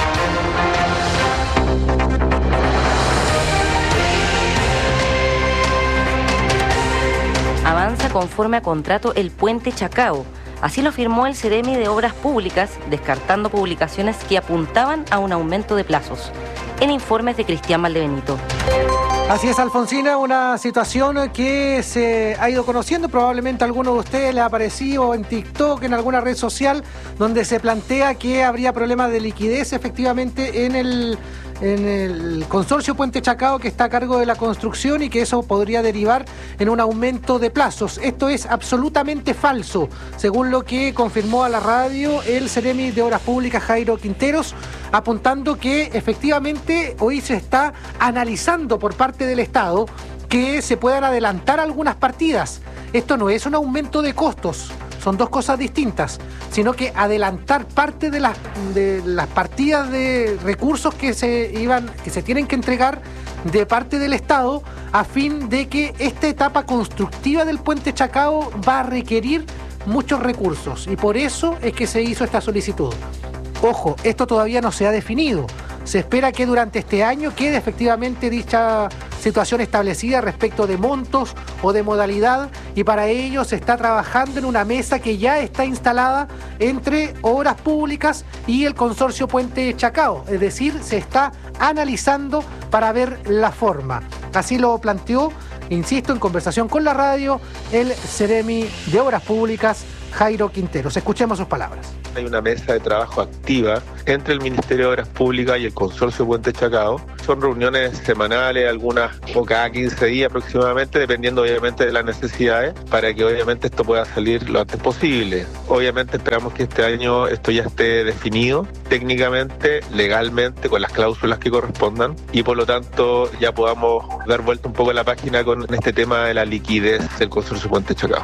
Speaker 3: Avanza conforme a contrato el puente Chacao. Así lo firmó el Ceremi de Obras Públicas, descartando publicaciones que apuntaban a un aumento de plazos. En informes de Cristian Valdebenito.
Speaker 15: Así es, Alfonsina, una situación que se ha ido conociendo, probablemente a alguno de ustedes le ha aparecido en TikTok, en alguna red social, donde se plantea que habría problemas de liquidez efectivamente en el, en el consorcio Puente Chacao, que está a cargo de la construcción, y que eso podría derivar en un aumento de plazos. Esto es absolutamente falso, según lo que confirmó a la radio el Ceremi de Obras Públicas, Jairo Quinteros, apuntando que efectivamente hoy se está analizando por parte del Estado que se puedan adelantar algunas partidas. Esto no es un aumento de costos, son dos cosas distintas, sino que adelantar parte de las, de las partidas de recursos que se iban, que se tienen que entregar de parte del Estado, a fin de que esta etapa constructiva del Puente Chacao va a requerir muchos recursos, y por eso es que se hizo esta solicitud. Ojo, esto todavía no se ha definido. Se espera que durante este año quede efectivamente dicha situación establecida respecto de montos o de modalidad, y para ello se está trabajando en una mesa que ya está instalada entre Obras Públicas y el consorcio Puente Chacao. Es decir, se está analizando para ver la forma. Así lo planteó, insisto, en conversación con la radio, el Ceremi de Obras Públicas, Jairo Quinteros. Escuchemos sus palabras.
Speaker 11: Hay una mesa de trabajo activa entre el Ministerio de Obras Públicas y el Consorcio Puente Chacao. Son reuniones semanales, algunas o cada quince días aproximadamente, dependiendo obviamente de las necesidades, para que obviamente esto pueda salir lo antes posible. Obviamente esperamos que este año esto ya esté definido técnicamente, legalmente, con las cláusulas que correspondan, y por lo tanto ya podamos dar vuelta un poco a la página con este tema de la liquidez del Consorcio Puente Chacao.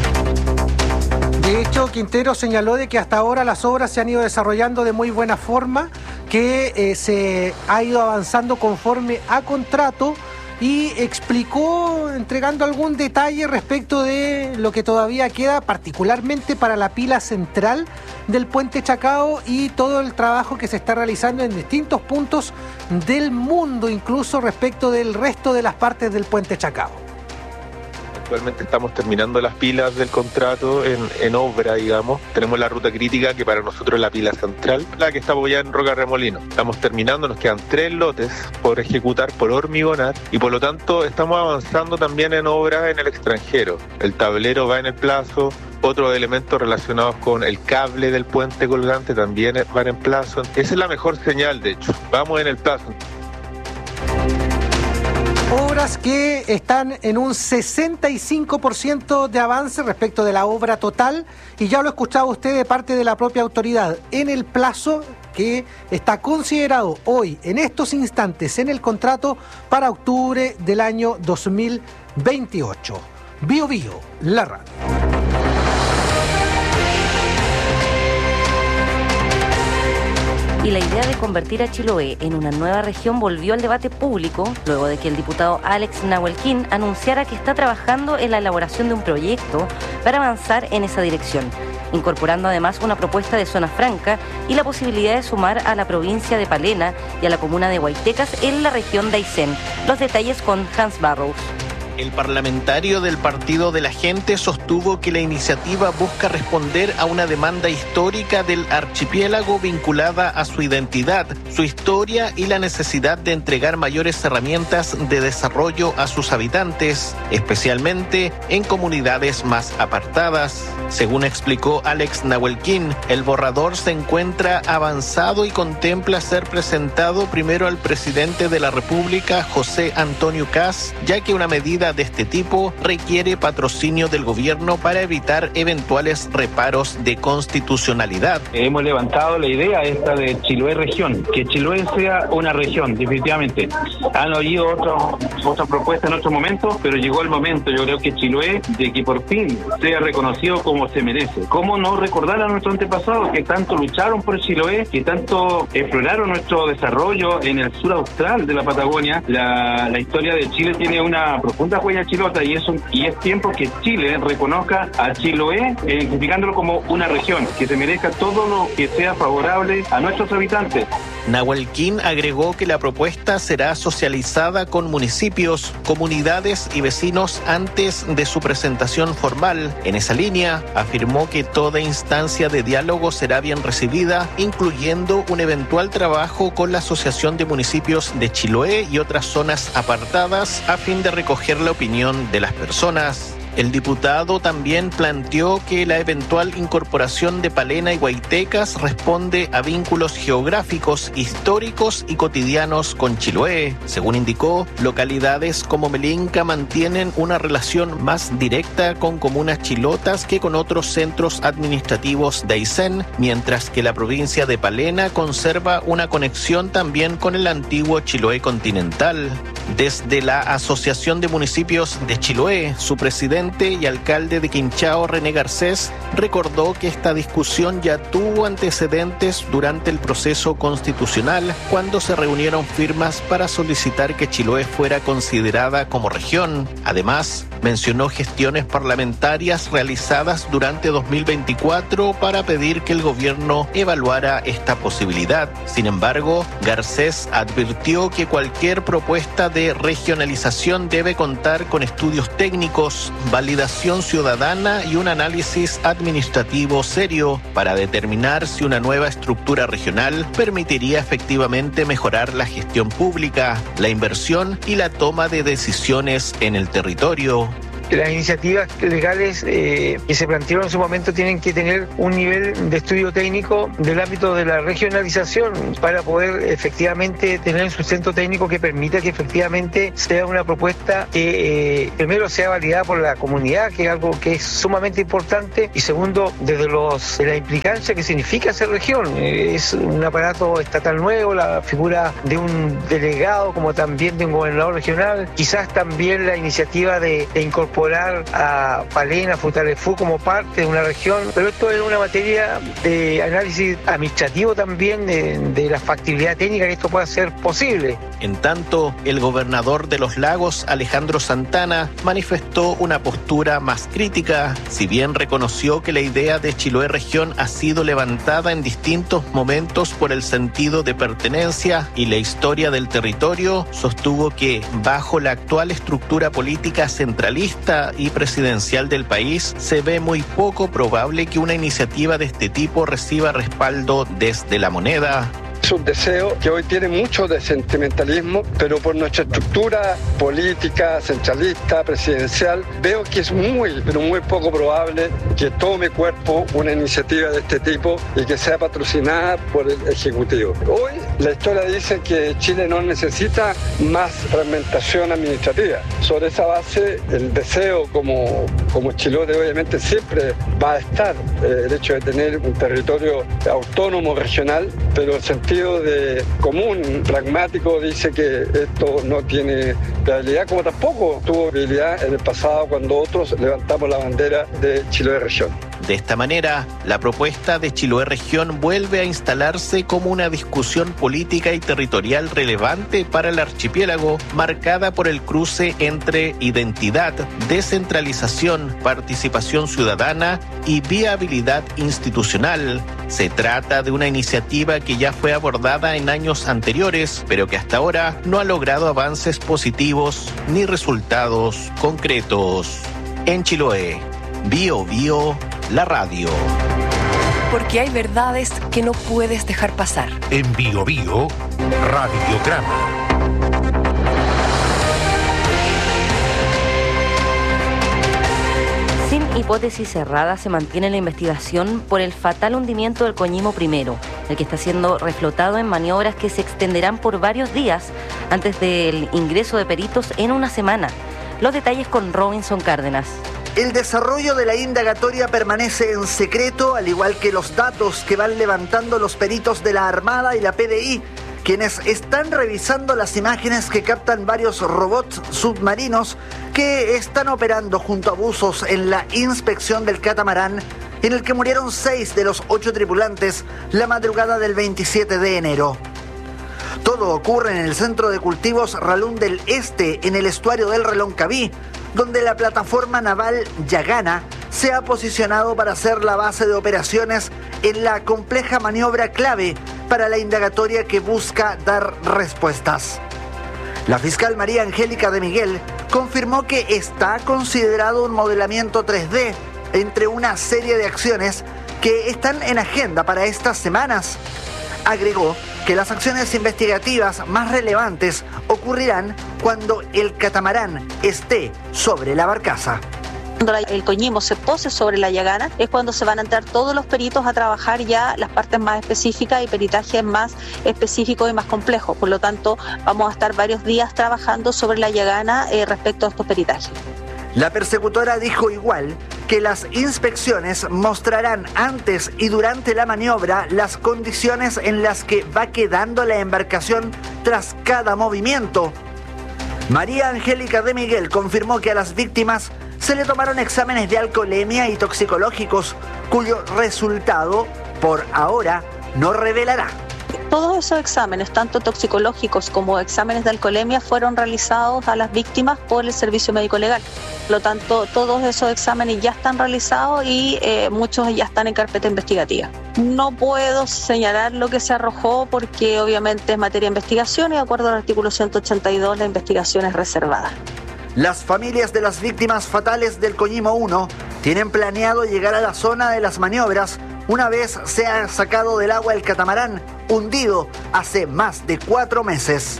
Speaker 15: De hecho, Quintero señaló de que hasta ahora las obras se han ido desarrollando de muy buena forma, que eh, se ha ido avanzando conforme a contrato, y explicó, entregando algún detalle respecto de lo que todavía queda, particularmente para la pila central del Puente Chacao y todo el trabajo que se está realizando en distintos puntos del mundo, incluso respecto del resto de las partes del Puente Chacao.
Speaker 11: Actualmente estamos terminando las pilas del contrato en, en obra, digamos. Tenemos la ruta crítica, que para nosotros es la pila central, la que está apoyada en Roca Remolino. Estamos terminando, nos quedan tres lotes por ejecutar, por hormigonar, y por lo tanto estamos avanzando también en obras en el extranjero. El tablero va en el plazo, otros elementos relacionados con el cable del puente colgante también van en plazo. Esa es la mejor señal, de hecho. Vamos en el plazo.
Speaker 15: Obras que están en un sesenta y cinco por ciento de avance respecto de la obra total, y ya lo escuchaba usted de parte de la propia autoridad, en el plazo que está considerado hoy, en estos instantes, en el contrato para octubre del año dos mil veintiocho. Bio Bio, la radio.
Speaker 3: Y la idea de convertir a Chiloé en una nueva región volvió al debate público luego de que el diputado Alex Nahuelquín anunciara que está trabajando en la elaboración de un proyecto para avanzar en esa dirección, incorporando además una propuesta de zona franca y la posibilidad de sumar a la provincia de Palena y a la comuna de Huaytecas en la región de Aysén. Los detalles con Hans Barrows.
Speaker 13: El parlamentario del Partido de la Gente sostuvo que la iniciativa busca responder a una demanda histórica del archipiélago vinculada a su identidad, su historia y la necesidad de entregar mayores herramientas de desarrollo a sus habitantes, especialmente en comunidades más apartadas. Según explicó Alex Nahuelquín, el borrador se encuentra avanzado y contempla ser presentado primero al presidente de la República, José Antonio Kast, ya que una medida de este tipo requiere patrocinio del gobierno para evitar eventuales reparos de constitucionalidad.
Speaker 14: Hemos levantado la idea esta de Chiloé región, que Chiloé sea una región, definitivamente. Han oído otros, otras propuestas en otros momentos, pero llegó el momento, yo creo que Chiloé, de que por fin sea reconocido como se merece. ¿Cómo no recordar a nuestros antepasados que tanto lucharon por Chiloé, que tanto exploraron nuestro desarrollo en el sur austral de la Patagonia? La, la historia de Chile tiene una profunda huella chilota, y es, un, y es tiempo que Chile reconozca a Chiloé, identificándolo como una región, que se merezca todo lo que sea favorable a nuestros habitantes.
Speaker 13: Nahuelquín agregó que la propuesta será socializada con municipios, comunidades y vecinos antes de su presentación formal. En esa línea, afirmó que toda instancia de diálogo será bien recibida, incluyendo un eventual trabajo con la Asociación de Municipios de Chiloé y otras zonas apartadas, a fin de recoger la opinión de las personas. El diputado también planteó que la eventual incorporación de Palena y Huaytecas responde a vínculos geográficos, históricos y cotidianos con Chiloé. Según indicó, localidades como Melinca mantienen una relación más directa con comunas chilotas que con otros centros administrativos de Aysén, mientras que la provincia de Palena conserva una conexión también con el antiguo Chiloé continental. Desde la Asociación de Municipios de Chiloé, su presidente y alcalde de Quinchao, René Garcés, recordó que esta discusión ya tuvo antecedentes durante el proceso constitucional, cuando se reunieron firmas para solicitar que Chiloé fuera considerada como región. Además, mencionó gestiones parlamentarias realizadas durante dos mil veinticuatro para pedir que el gobierno evaluara esta posibilidad. Sin embargo, Garcés advirtió que cualquier propuesta de regionalización debe contar con estudios técnicos, validación ciudadana y un análisis administrativo serio para determinar si una nueva estructura regional permitiría efectivamente mejorar la gestión pública, la inversión y la toma de decisiones en el territorio.
Speaker 16: Las iniciativas legales eh, que se plantearon en su momento tienen que tener un nivel de estudio técnico del ámbito de la regionalización para poder efectivamente tener un sustento técnico que permita que efectivamente sea una propuesta que eh, primero sea validada por la comunidad, que es algo que es sumamente importante, y segundo, desde los de la implicancia que significa ser región. Eh, es un aparato estatal nuevo, la figura de un delegado como también de un gobernador regional, quizás también la iniciativa de, de incorporar a Palena, Futalefú como parte de una región, pero esto es una materia de análisis administrativo también de, de la factibilidad técnica que esto pueda ser posible.
Speaker 13: En tanto, el gobernador de Los Lagos, Alejandro Santana, manifestó una postura más crítica. Si bien reconoció que la idea de Chiloé Región ha sido levantada en distintos momentos por el sentido de pertenencia y la historia del territorio, sostuvo que bajo la actual estructura política centralista y presidencial del país, se ve muy poco probable que una iniciativa de este tipo reciba respaldo desde la moneda.
Speaker 17: Es un deseo que hoy tiene mucho de sentimentalismo, pero por nuestra estructura política, centralista, presidencial, veo que es muy, pero muy poco probable que tome cuerpo una iniciativa de este tipo y que sea patrocinada por el Ejecutivo. Hoy la historia dice que Chile no necesita más fragmentación administrativa. Sobre esa base, el deseo como, como chilote obviamente siempre va a estar, eh, el hecho de tener un territorio autónomo regional, pero el sentido de común, pragmático, dice que esto no tiene viabilidad, como tampoco tuvo viabilidad en el pasado cuando otros levantamos la bandera de Chiloé Región.
Speaker 13: De esta manera, la propuesta de Chiloé Región vuelve a instalarse como una discusión política y territorial relevante para el archipiélago, marcada por el cruce entre identidad, descentralización, participación ciudadana y viabilidad institucional. Se trata de una iniciativa que ya fue abordada en años anteriores, pero que hasta ahora no ha logrado avances positivos ni resultados concretos. En Chiloé, Bio Bio, la radio.
Speaker 24: Porque hay verdades que no puedes dejar pasar.
Speaker 5: En Bio Bio, Radiograma.
Speaker 3: Sin hipótesis cerrada se mantiene la investigación por el fatal hundimiento del Coñimo primero, el que está siendo reflotado en maniobras que se extenderán por varios días antes del ingreso de peritos en una semana. Los detalles con Robinson Cárdenas.
Speaker 18: El desarrollo de la indagatoria permanece en secreto, al igual que los datos que van levantando los peritos de la Armada y la P D I, quienes están revisando las imágenes que captan varios robots submarinos que están operando junto a buzos en la inspección del catamarán, en el que murieron seis de los ocho tripulantes la madrugada del veintisiete de enero. Todo ocurre en el centro de cultivos Ralún del Este, en el estuario del Reloncaví, donde la plataforma naval Yagana se ha posicionado para ser la base de operaciones en la compleja maniobra clave para la indagatoria que busca dar respuestas. La fiscal María Angélica de Miguel confirmó que está considerado un modelamiento tres D entre una serie de acciones que están en agenda para estas semanas. Agregó que las acciones investigativas más relevantes ocurrirán cuando el catamarán esté sobre la barcaza.
Speaker 19: Cuando el Coñimo se pose sobre la Yagana es cuando se van a entrar todos los peritos a trabajar ya las partes más específicas y peritajes más específicos y más complejos. Por lo tanto, vamos a estar varios días trabajando sobre la Yagana eh, respecto a estos peritajes.
Speaker 18: La persecutora dijo igual que las inspecciones mostrarán antes y durante la maniobra las condiciones en las que va quedando la embarcación tras cada movimiento. María Angélica de Miguel confirmó que a las víctimas se le tomaron exámenes de alcoholemia y toxicológicos, cuyo resultado, por ahora, no revelará.
Speaker 19: Todos esos exámenes, tanto toxicológicos como exámenes de alcoholemia, fueron realizados a las víctimas por el Servicio Médico Legal. Por lo tanto, todos esos exámenes ya están realizados y eh, muchos ya están en carpeta investigativa. No puedo señalar lo que se arrojó porque obviamente es materia de investigación y de acuerdo al artículo ciento ochenta y dos la investigación es reservada.
Speaker 18: Las familias de las víctimas fatales del Coñimo uno tienen planeado llegar a la zona de las maniobras una vez sea sacado del agua el catamarán, hundido hace más de cuatro meses.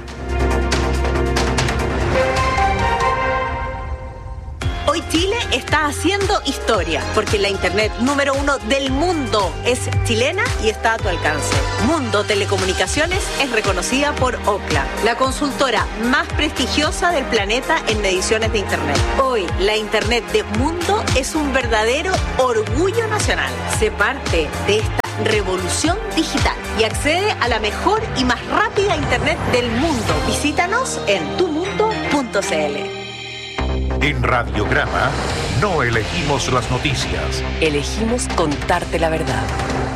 Speaker 1: Hoy Chile está haciendo historia, porque la internet número uno del mundo es chilena y está a tu alcance. Mundo Telecomunicaciones es reconocida por Ookla, la consultora más prestigiosa del planeta en mediciones de internet. Hoy, la internet de Mundo es un verdadero orgullo nacional. Sé parte de esta revolución digital y accede a la mejor y más rápida internet del mundo. Visítanos en tu mundo punto c l.
Speaker 5: En Radiograma no elegimos las noticias.
Speaker 24: Elegimos contarte la verdad.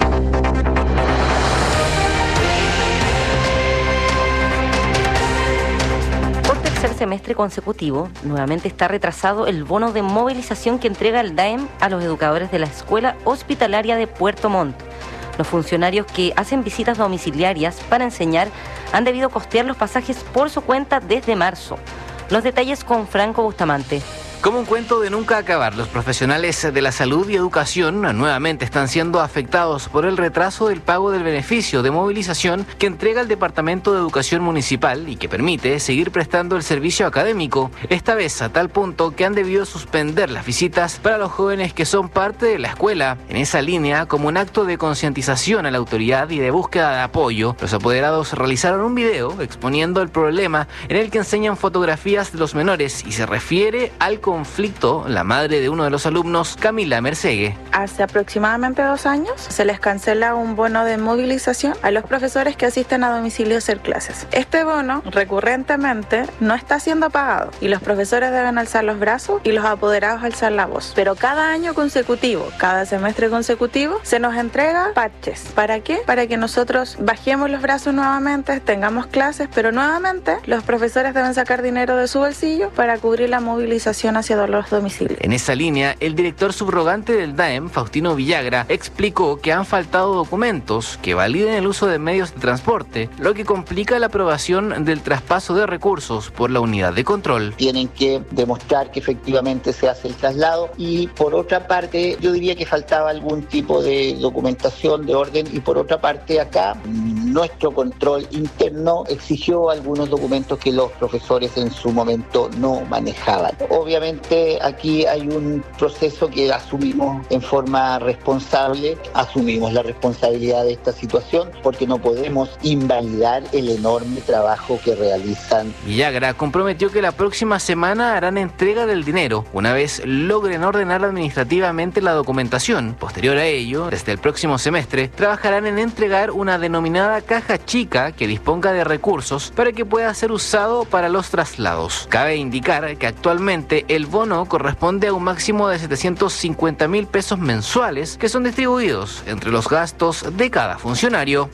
Speaker 3: Por tercer semestre consecutivo, nuevamente está retrasado el bono de movilización que entrega el D A E M a los educadores de la Escuela Hospitalaria de Puerto Montt. Los funcionarios que hacen visitas domiciliarias para enseñar han debido costear los pasajes por su cuenta desde marzo. Los detalles con Franco Bustamante.
Speaker 6: Como un cuento de nunca acabar, los profesionales de la salud y educación nuevamente están siendo afectados por el retraso del pago del beneficio de movilización que entrega el Departamento de Educación Municipal y que permite seguir prestando el servicio académico, esta vez a tal punto que han debido suspender las visitas para los jóvenes que son parte de la escuela. En esa línea, como un acto de concientización a la autoridad y de búsqueda de apoyo, los apoderados realizaron un video exponiendo el problema en el que enseñan fotografías de los menores y se refiere al conflicto la madre de uno de los alumnos, Camila Mercegue.
Speaker 20: Hace aproximadamente dos años se les cancela un bono de movilización a los profesores que asisten a domicilio a hacer clases. Este bono recurrentemente no está siendo pagado y los profesores deben alzar los brazos y los apoderados alzar la voz. Pero cada año consecutivo, cada semestre consecutivo, se nos entrega parches. ¿Para qué? Para que nosotros bajemos los brazos nuevamente, tengamos clases, pero nuevamente los profesores deben sacar dinero de su bolsillo para cubrir la movilización hacia los domicilios.
Speaker 6: En esa línea, el director subrogante del D A E M, Faustino Villagra, explicó que han faltado documentos que validen el uso de medios de transporte, lo que complica la aprobación del traspaso de recursos por la unidad de control.
Speaker 22: Tienen que demostrar que efectivamente se hace el traslado y por otra parte yo diría que faltaba algún tipo de documentación de orden y por otra parte acá nuestro control interno exigió algunos documentos que los profesores en su momento no manejaban. Obviamente aquí hay un proceso que asumimos en forma responsable, asumimos la responsabilidad de esta situación porque no podemos invalidar el enorme trabajo que realizan.
Speaker 6: Villagra comprometió que la próxima semana harán entrega del dinero una vez logren ordenar administrativamente la documentación. Posterior a ello, desde el próximo semestre, trabajarán en entregar una denominada caja chica que disponga de recursos para que pueda ser usado para los traslados. Cabe indicar que actualmente el bono corresponde a un máximo de setecientos cincuenta mil pesos mensuales que son distribuidos entre los gastos de cada funcionario.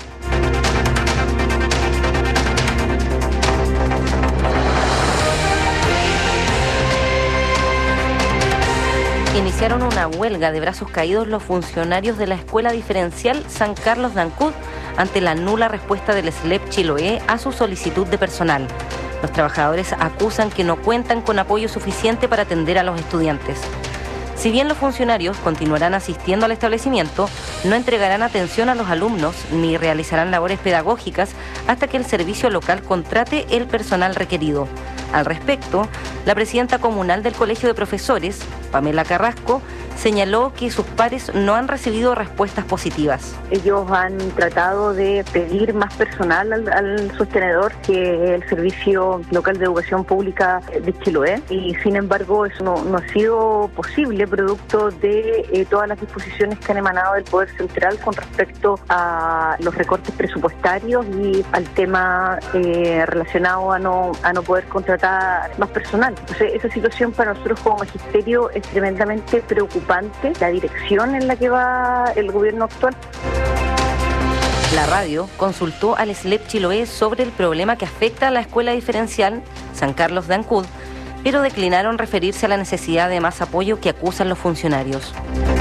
Speaker 3: Iniciaron una huelga de brazos caídos los funcionarios de la Escuela Diferencial San Carlos de Ancud ante la nula respuesta del S L E P Chiloé a su solicitud de personal. Los trabajadores acusan que no cuentan con apoyo suficiente para atender a los estudiantes. Si bien los funcionarios continuarán asistiendo al establecimiento, no entregarán atención a los alumnos ni realizarán labores pedagógicas hasta que el servicio local contrate el personal requerido. Al respecto, la presidenta comunal del Colegio de Profesores, Pamela Carrasco, señaló que sus pares no han recibido respuestas positivas.
Speaker 23: Ellos han tratado de pedir más personal al, al sostenedor que el Servicio Local de Educación Pública de Chiloé y sin embargo eso no, no ha sido posible producto de eh, todas las disposiciones que han emanado del Poder Central con respecto a los recortes presupuestarios y al tema eh, relacionado a no, a no poder contratar más personal. Entonces, esa situación para nosotros como magisterio es tremendamente preocupante, la dirección en la que va el gobierno actual.
Speaker 3: La radio consultó al S L E P Chiloé sobre el problema que afecta a la escuela diferencial San Carlos de Ancud, pero declinaron referirse a la necesidad de más apoyo que acusan los funcionarios.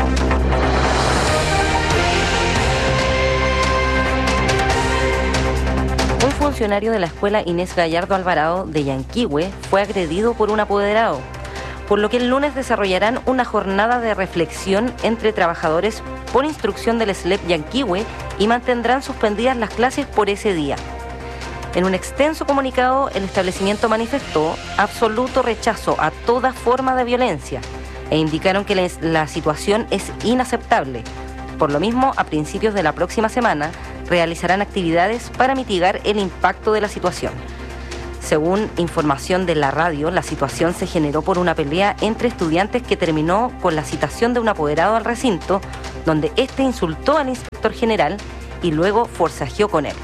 Speaker 3: Un funcionario de la escuela Inés Gallardo Alvarado de Yanquihue fue agredido por un apoderado, por lo que el lunes desarrollarán una jornada de reflexión entre trabajadores por instrucción del S L E P Yanquihue y mantendrán suspendidas las clases por ese día. En un extenso comunicado, el establecimiento manifestó absoluto rechazo a toda forma de violencia e indicaron que la situación es inaceptable. Por lo mismo, a principios de la próxima semana realizarán actividades para mitigar el impacto de la situación. Según información de la radio, la situación se generó por una pelea entre estudiantes que terminó con la citación de un apoderado al recinto, donde éste insultó al inspector general y luego forcejeó con él.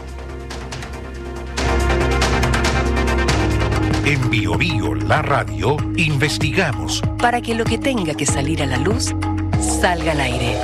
Speaker 5: En Bio Bio, la radio, investigamos
Speaker 24: para que lo que tenga que salir a la luz salga al aire.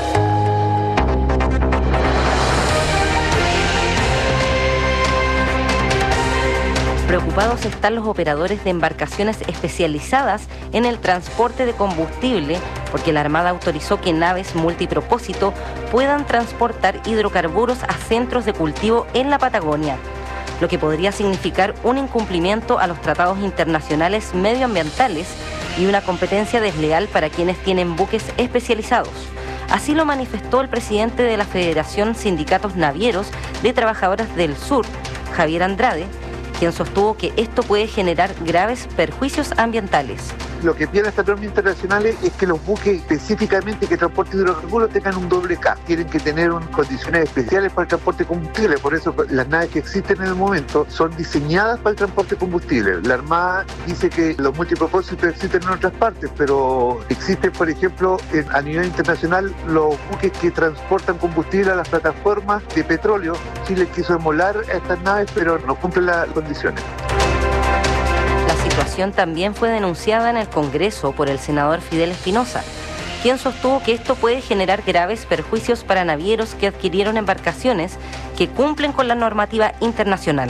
Speaker 3: Preocupados están los operadores de embarcaciones especializadas en el transporte de combustible, porque la Armada autorizó que naves multipropósito puedan transportar hidrocarburos a centros de cultivo en la Patagonia, lo que podría significar un incumplimiento a los tratados internacionales medioambientales y una competencia desleal para quienes tienen buques especializados. Así lo manifestó el presidente de la Federación Sindicatos Navieros de Trabajadoras del Sur, Javier Andrade, quien sostuvo que esto puede generar graves perjuicios ambientales.
Speaker 2: Lo que piden estas normas internacionales es que los buques específicamente que transporten hidrocarburos tengan un doble K. Tienen que tener un, condiciones especiales para el transporte de combustible. Por eso las naves que existen en el momento son diseñadas para el transporte de combustible. La Armada dice que los multipropósitos existen en otras partes, pero existen, por ejemplo, en, a nivel internacional, los buques que transportan combustible a las plataformas de petróleo. Chile quiso emular a estas naves, pero no cumplen las condiciones.
Speaker 3: La situación también fue denunciada en el Congreso por el senador Fidel Espinosa, quien sostuvo que esto puede generar graves perjuicios para navieros que adquirieron embarcaciones que cumplen con la normativa internacional.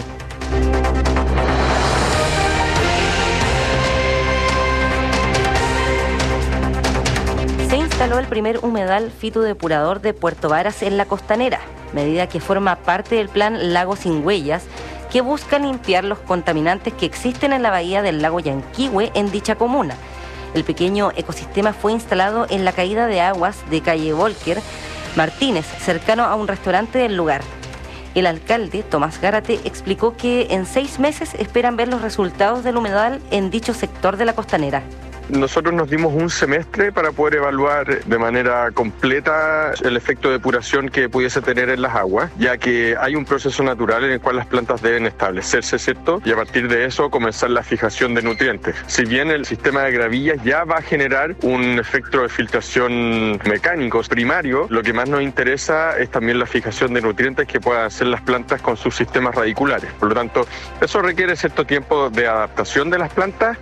Speaker 3: Se instaló el primer humedal fitodepurador de Puerto Varas en la Costanera, medida que forma parte del plan Lago Sin Huellas, que busca limpiar los contaminantes que existen en la bahía del lago Yanquihue en dicha comuna. El pequeño ecosistema fue instalado en la caída de aguas de calle Volker Martínez, cercano a un restaurante del lugar. El alcalde, Tomás Gárate, explicó que en seis meses esperan ver los resultados del humedal en dicho sector de la Costanera.
Speaker 7: Nosotros nos dimos un semestre para poder evaluar de manera completa el efecto de depuración que pudiese tener en las aguas, ya que hay un proceso natural en el cual las plantas deben establecerse, ¿cierto? Y a partir de eso comenzar la fijación de nutrientes. Si bien el sistema de gravillas ya va a generar un efecto de filtración mecánico primario, lo que más nos interesa es también la fijación de nutrientes que puedan hacer las plantas con sus sistemas radiculares. Por lo tanto, eso requiere cierto tiempo de adaptación de las plantas.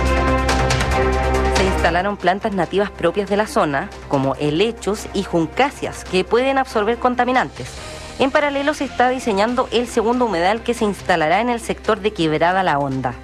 Speaker 3: Se instalaron plantas nativas propias de la zona, como helechos y juncáceas, que pueden absorber contaminantes. En paralelo se está diseñando el segundo humedal que se instalará en el sector de Quebrada La Honda.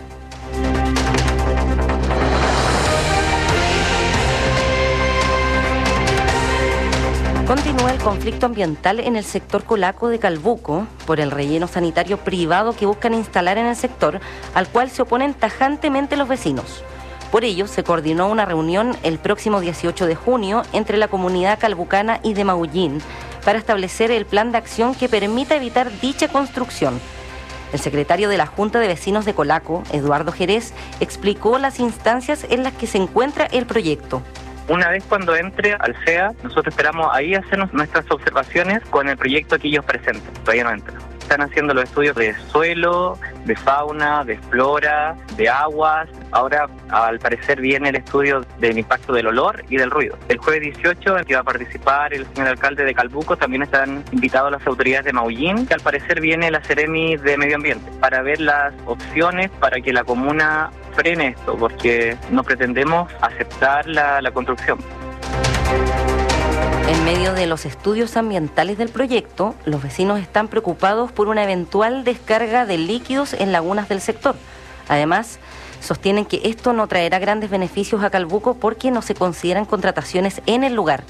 Speaker 3: Continúa el conflicto ambiental en el sector Colaco de Calbuco por el relleno sanitario privado que buscan instalar en el sector, al cual se oponen tajantemente los vecinos. Por ello, se coordinó una reunión el próximo dieciocho de junio entre la comunidad calbucana y de Maullín para establecer el plan de acción que permita evitar dicha construcción. El secretario de la Junta de Vecinos de Colaco, Eduardo Jerez, explicó las instancias en las que se encuentra el proyecto.
Speaker 9: Una vez cuando entre al C E A, nosotros esperamos ahí hacernos nuestras observaciones con el proyecto que ellos presenten. Todavía no entra. Están haciendo los estudios de suelo, de fauna, de flora, de aguas. Ahora, al parecer, viene el estudio del impacto del olor y del ruido. El jueves dieciocho, en que va a participar el señor alcalde de Calbuco, también están invitados las autoridades de Maullín, que al parecer viene la Seremi de Medio Ambiente, para ver las opciones para que la comuna frene esto, porque no pretendemos aceptar la, la construcción.
Speaker 3: En medio de los estudios ambientales del proyecto, los vecinos están preocupados por una eventual descarga de líquidos en lagunas del sector. Además, sostienen que esto no traerá grandes beneficios a Calbuco porque no se consideran contrataciones en el lugar.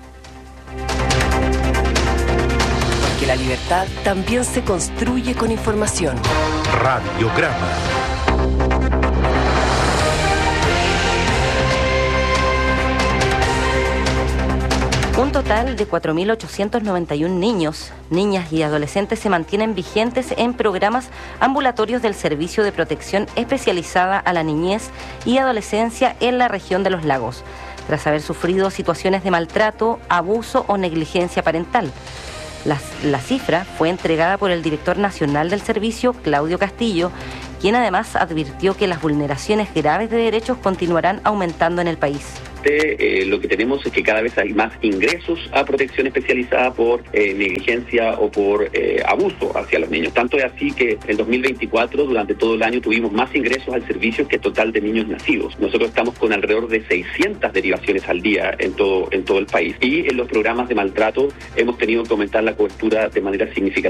Speaker 24: Porque la libertad también se construye con información.
Speaker 5: Radiograma.
Speaker 3: Un total de cuatro mil ochocientos noventa y uno niños, niñas y adolescentes se mantienen vigentes en programas ambulatorios del Servicio de Protección Especializada a la Niñez y Adolescencia en la región de los lagos, tras haber sufrido situaciones de maltrato, abuso o negligencia parental. La, la cifra fue entregada por el director nacional del servicio, Claudio Castillo, quien además advirtió que las vulneraciones graves de derechos continuarán aumentando en el país.
Speaker 4: Eh, lo que tenemos es que cada vez hay más ingresos a protección especializada por eh, negligencia o por eh, abuso hacia los niños. Tanto es así que en dos mil veinticuatro, durante todo el año, tuvimos más ingresos al servicio que total de niños nacidos. Nosotros estamos con alrededor de seiscientas derivaciones al día en todo, en todo el país. Y en los programas de maltrato hemos tenido que aumentar la cobertura de manera significativa.